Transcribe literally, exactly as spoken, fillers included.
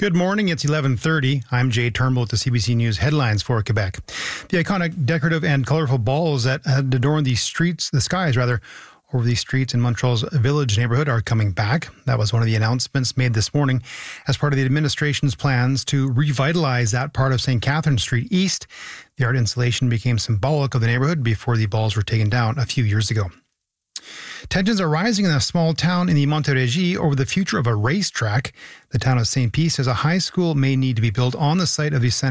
Good morning. It's eleven thirty. I'm Jay Turnbull with the C B C News headlines for Quebec. The iconic, decorative and colorful balls that had adorned the streets, the skies rather, over the streets in Montreal's Village neighborhood are coming back. That was one of the announcements made this morning as part of the administration's plans to revitalize that part of Saint Catherine Street East. The art installation became symbolic of the neighborhood before the balls were taken down a few years ago. Tensions are rising in a small town in the Montérégie over the future of a racetrack. The town of Saint-Pie says a high school may need to be built on the site of the Saint